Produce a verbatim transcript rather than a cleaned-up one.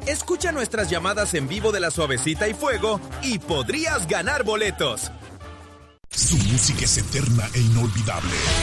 Escucha nuestras llamadas en vivo de La Suavecita y Fuego y podrías ganar boletos. Su música es eterna e inolvidable.